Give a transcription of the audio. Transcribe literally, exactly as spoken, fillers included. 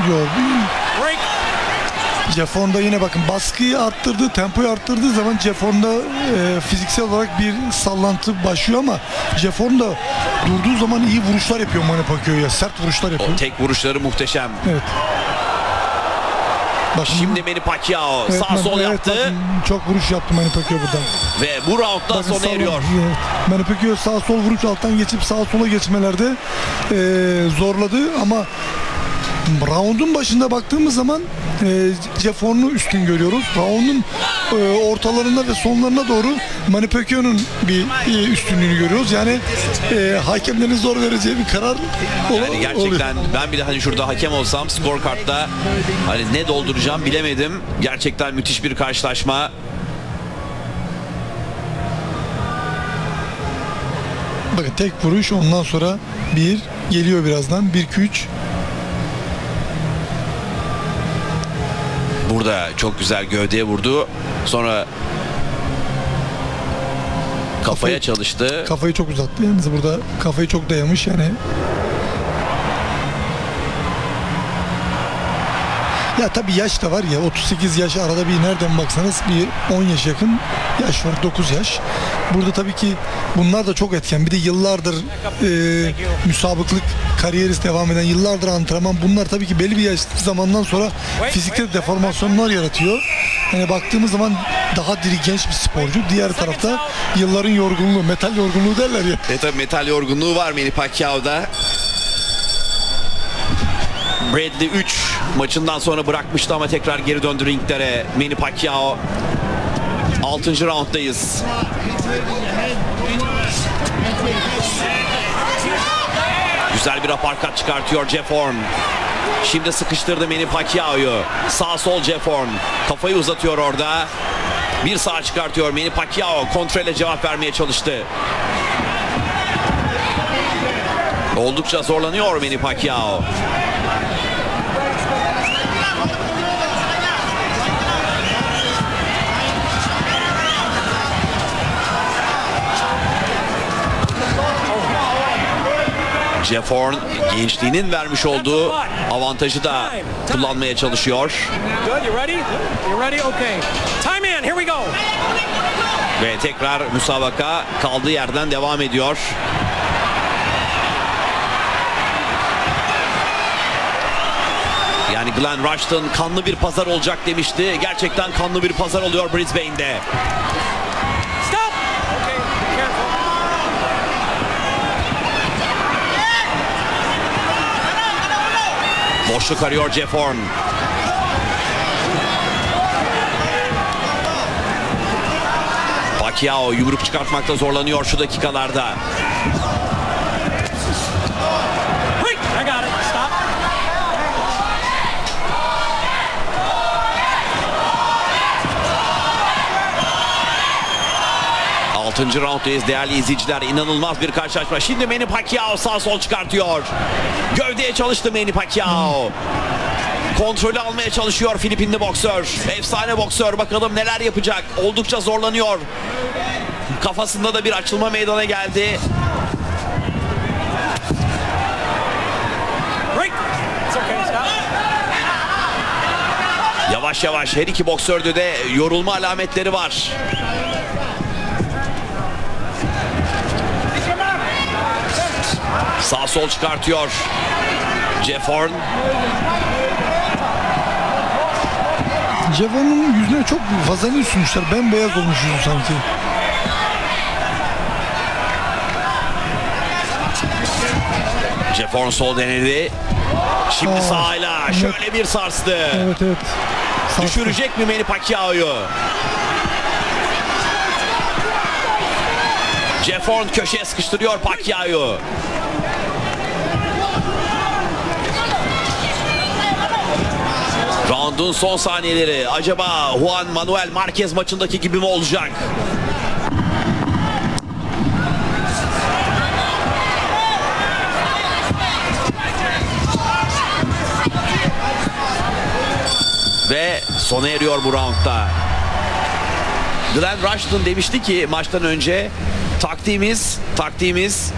gördüm. Jeff Horn da yine bakın baskıyı arttırdığı, tempoyu arttırdığı zaman Jeff Horn'da e, fiziksel olarak bir sallantı başlıyor ama Jeff Horn da durduğu zaman iyi vuruşlar yapıyor Manny Pacquiao'ya. Sert vuruşlar yapıyor. O tek vuruşları muhteşem. Evet. Bakın, Şimdi Manny Pacquiao evet, sağ sol evet, yaptı. Bakın, çok vuruş yaptı Manny Pacquiao buradan. Ve bu rounddan Bakın, sona sağ- eriyor. Evet. Manny Pacquiao sağ sol vuruş alttan geçip sağ sola geçmelerde e, zorladı ama round'un başında baktığımız zaman e, Jeff Horn'u üstün görüyoruz. Round'un e, ortalarında ve sonlarına doğru Manny Pacquiao'nun bir e, üstünlüğünü görüyoruz. Yani e, hakemlerin zor vereceği bir karar ol- Yani gerçekten oluyor. ben bile hani şurada hakem olsam scorecard'da hani ne dolduracağım bilemedim. Gerçekten müthiş bir karşılaşma. Bakın tek vuruş, ondan sonra bir geliyor birazdan. bir iki üç. Burada çok güzel gövdeye vurdu. Sonra kafaya Kafayı- çalıştı. Kafayı çok uzattı. Yalnız burada kafayı çok dayamış yani. Ya tabii yaş da var ya, otuz sekiz yaş, arada bir nereden baksanız bir on yaş yakın yaş var, dokuz yaş. Burada tabii ki bunlar da çok etken. Bir de yıllardır e, müsabıklık kariyeri devam eden, yıllardır antrenman, bunlar tabii ki belli bir yaş zamandan sonra fizikte deformasyonlar yaratıyor. Yani baktığımız zaman daha diri, genç bir sporcu. Diğer tarafta yılların yorgunluğu, metal yorgunluğu derler ya. E tabi metal yorgunluğu var Manny Pacquiao'da. Bradley üç maçından sonra bırakmıştı ama tekrar geri döndü ringlere. Manny Pacquiao. altıncı rounddayız. Güzel bir aparkat çıkartıyor Jeff Horn. Şimdi sıkıştırdı Manny Pacquiao'yu. Sağ sol Jeff Horn. Kafayı uzatıyor orada. Bir sağ çıkartıyor Manny Pacquiao. Kontrolle cevap vermeye çalıştı. Oldukça zorlanıyor Manny Pacquiao. Jeff Horn gençliğinin vermiş olduğu avantajı da kullanmaya çalışıyor. Good, you ready? You ready? Okay. Time in. Here we go. Ve tekrar müsabaka kaldığı yerden devam ediyor. Yani Glenn Rushton kanlı bir pazar olacak demişti. Gerçekten kanlı bir pazar oluyor Brisbane'de. Stop. Okay. Careful. Boşluk arıyor Jeff Horn. Pacquiao yumruk çıkartmakta zorlanıyor şu dakikalarda. Wait. I got it. Stop. altıncı rounddayız değerli izleyiciler. İnanılmaz bir karşılaşma. Şimdi Manny Pacquiao sağ sol çıkartıyor. Gövdeye çalıştı Manny Pacquiao. Kontrolü almaya çalışıyor Filipinli boksör. Efsane boksör, bakalım neler yapacak. Oldukça zorlanıyor. Kafasında da bir açılma meydana geldi. Break. It's okay. Stop. Yavaş yavaş her iki boksörde de yorulma alametleri var. Sağ sol çıkartıyor Jeff Horn. Jeff Horn'un yüzüne çok fazla sürmüşler. Bembeyaz olmuş yüzü sanki. Jeff Horn sol denedi. Şimdi Aa, sağıyla evet. şöyle bir sarstı. Evet evet. Sarstı. Düşürecek mi Manny Pacquiao'yu? Jeff Horn köşeye sıkıştırıyor Pacquiao'yu. Round'un son saniyeleri. Acaba Juan Manuel Marquez maçındaki gibi mi olacak? Ve sona eriyor bu roundda. Glenn Rushton demişti ki maçtan önce taktiğimiz taktiğimiz